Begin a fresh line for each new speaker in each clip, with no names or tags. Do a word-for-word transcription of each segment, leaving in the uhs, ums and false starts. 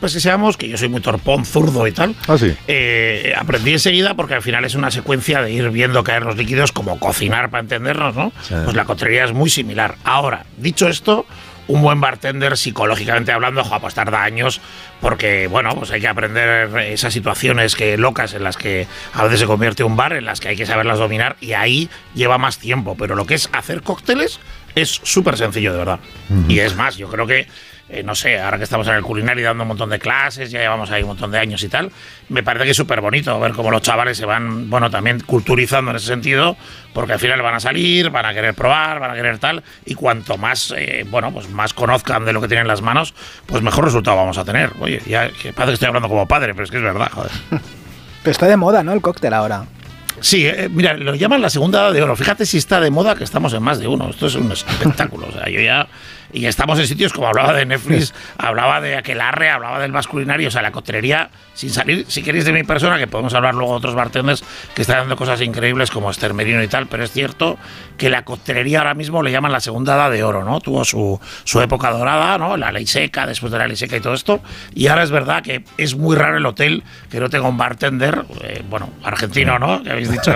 torpes que seamos, que yo soy muy torpón, zurdo y tal,
ah, sí.
eh, aprendí enseguida porque al final es una secuencia de ir viendo caer los líquidos como cocinar para entendernos, ¿no? Sí. Pues la coctelería es muy similar. Ahora, dicho esto, un buen bartender, psicológicamente hablando, joder, pues tarda años, porque, bueno, pues hay que aprender esas situaciones que locas en las que a veces se convierte un bar, en las que hay que saberlas dominar, y ahí lleva más tiempo. Pero lo que es hacer cócteles es súper sencillo, de verdad. Uh-huh. Y es más, yo creo que, eh, no sé, ahora que estamos en el culinario dando un montón de clases, ya llevamos ahí un montón de años y tal, me parece que es súper bonito ver cómo los chavales se van, bueno, también culturizando en ese sentido, porque al final van a salir, van a querer probar, van a querer tal, y cuanto más, eh, bueno, pues más conozcan de lo que tienen en las manos, pues mejor resultado vamos a tener. Oye, ya que parece que estoy hablando como padre, pero es que es verdad, joder.
Pero está de moda, ¿no? El cóctel ahora.
Sí, eh, mira, lo llaman la segunda edad de oro. Fíjate si está de moda que estamos en más de uno. Esto es un espectáculo. O sea, yo ya... Y estamos en sitios como hablaba de Netflix, hablaba de aquelarre, hablaba del masculinario, o sea, la coctelería, sin salir, si queréis, de mi persona, que podemos hablar luego de otros bartenders que están dando cosas increíbles como Esther Merino y tal, pero es cierto que la coctelería ahora mismo le llaman la segunda edad de oro, ¿no? Tuvo su, su época dorada, ¿no? La ley seca, después de la ley seca y todo esto, y ahora es verdad que es muy raro el hotel que no tenga un bartender, eh, bueno, argentino, ¿no? Que habéis dicho,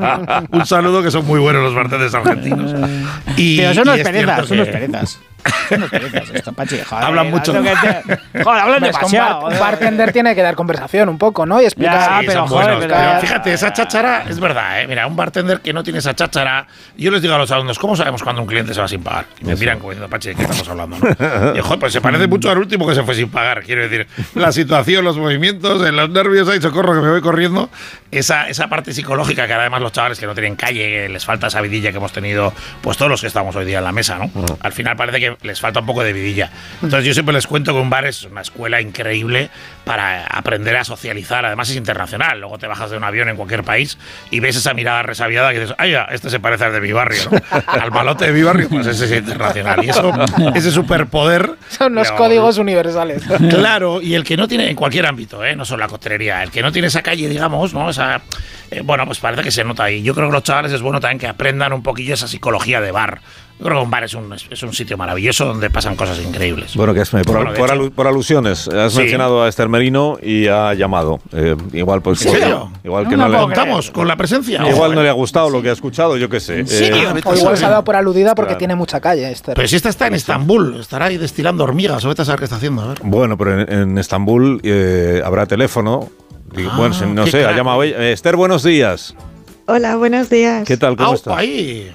un saludo, que son muy buenos los bartenders argentinos.
Y, pero son unos perezas, son unos perezas. No esto, Pachi, joder,
hablan mucho.
Que te... Joder, hablan demasiado. Un bartender tiene que dar conversación un poco, ¿no? Y explicar.
Ya, sí,
pero,
joder,
buenos,
pero, pero fíjate, esa cháchara es verdad, ¿eh? Mira, un bartender que no tiene esa cháchara. Yo les digo a los alumnos, ¿cómo sabemos cuando un cliente se va sin pagar? Y me miran como diciendo, Pachi, ¿de qué estamos hablando? ¿No? Y, joder, pues se parece mucho al último que se fue sin pagar. Quiero decir, la situación, los movimientos, en los nervios, ahí socorro que me voy corriendo. Esa, esa parte psicológica que además los chavales que no tienen calle, que les falta esa vidilla que hemos tenido, pues todos los que estamos hoy día en la mesa, ¿no? Uh-huh. Al final parece que les falta un poco de vidilla. Entonces yo siempre les cuento que un bar es una escuela increíble para aprender a socializar. Además es internacional. Luego te bajas de un avión en cualquier país y ves esa mirada resabiada que dices, ay, ya, este se parece al de mi barrio, ¿no? Al malote de mi barrio, pues ese es internacional. Y eso, ese superpoder...
Son los digamos, códigos universales.
Claro, y el que no tiene, en cualquier ámbito, ¿eh? No solo la coctelería, el que no tiene esa calle, digamos, ¿no? Esa, eh, bueno, pues parece que se nota ahí. Yo creo que los chavales es bueno también que aprendan un poquillo esa psicología de bar. Yo creo que un bar es un, es un sitio maravilloso donde pasan cosas increíbles.
Bueno, que es, por, bueno, por, alu, por alusiones, has sí. mencionado a Esther Merino y ha llamado. Eh, igual pues,
¿En serio?
Igual
no,
que
no,
no le
contamos con la presencia.
Igual Joder. no le ha gustado lo que ha escuchado, yo qué sé.
¿En serio? Eh, o igual se ha dado por aludida porque claro. tiene mucha calle, Esther.
Pero si esta está en Estambul, estará ahí destilando hormigas, o vete a saber qué está haciendo. A ver.
Bueno, pero en, en Estambul eh, habrá teléfono. Ah, bueno, no sé, claro. ha llamado ella. Eh, Esther, buenos días.
Hola, buenos días.
¿Qué tal? ¿Cómo
¡Au,
estás?
Ahí!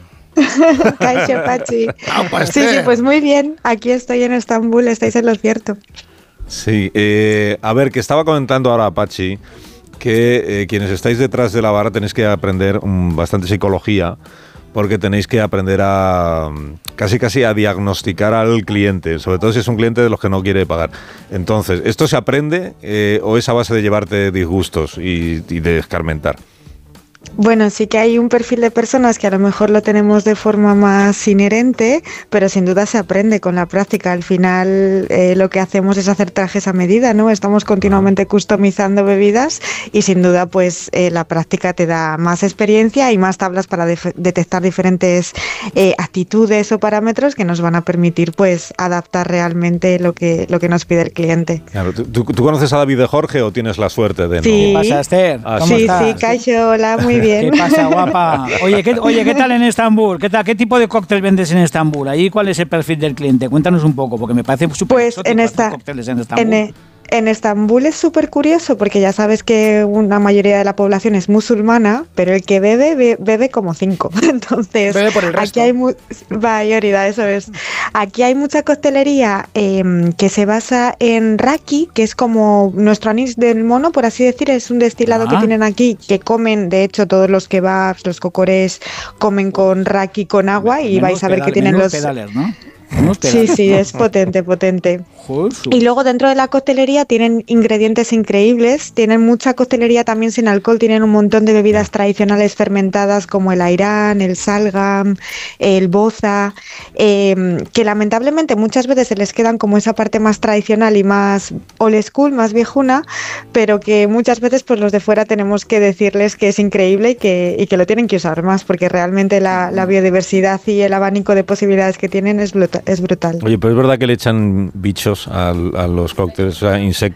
Kaixo, Pachi. Sí, sí, pues muy bien. Aquí estoy en Estambul, estáis en lo cierto.
Sí, eh, a ver, que estaba comentando ahora Pachi que eh, quienes estáis detrás de la barra tenéis que aprender um, bastante psicología, porque tenéis que aprender a casi casi a diagnosticar al cliente, sobre todo si es un cliente de los que no quiere pagar. Entonces, ¿esto se aprende eh, o es a base de llevarte disgustos y, y de escarmentar?
Bueno, sí que hay un perfil de personas que a lo mejor lo tenemos de forma más inherente, pero sin duda se aprende con la práctica. Al final eh, lo que hacemos es hacer trajes a medida, ¿no? Estamos continuamente customizando bebidas y sin duda pues eh, la práctica te da más experiencia y más tablas para def- detectar diferentes eh, actitudes o parámetros que nos van a permitir pues adaptar realmente lo que, lo que nos pide el cliente.
Claro, ¿tú, tú conoces a David de Jorge o tienes la suerte de no?
Sí.
¿Qué pasa, Esther?
Ah,
¿Cómo sí, estás? Sí, Kaixo, hola, muy bien.
¿Qué pasa, guapa? Oye, ¿qué, oye, ¿qué tal en Estambul? ¿Qué tal? ¿Qué tipo de cóctel vendes en Estambul? ¿Ahí cuál es el perfil del cliente? Cuéntanos un poco, porque me parece súper
pues en esta,
cócteles en Estambul.
En e, En Estambul es súper curioso porque ya sabes que una mayoría de la población es musulmana, pero el que bebe, bebe, bebe como cinco. Entonces,
bebe por el resto.
Aquí hay mu- mayoría, eso es. Aquí hay mucha costelería eh, que se basa en raki, que es como nuestro anís del mono, por así decir, es un destilado ah. que tienen aquí, que comen, de hecho, todos los kebabs, los cocorés, comen con raki con agua y menos vais a ver pedales, que tienen los...
Pedales, ¿no?
Sí, sí, es potente, potente. Y luego dentro de la coctelería tienen ingredientes increíbles, tienen mucha coctelería también sin alcohol, tienen un montón de bebidas tradicionales fermentadas como el airán, el salgam, el boza, eh, que lamentablemente muchas veces se les quedan como esa parte más tradicional y más old school, más viejuna, pero que muchas veces pues los de fuera tenemos que decirles que es increíble y que, y que lo tienen que usar más, porque realmente la, la biodiversidad y el abanico de posibilidades que tienen es brutal. Es brutal.
Oye, pero es verdad que le echan bichos a, a los cócteles, o sea, insectos.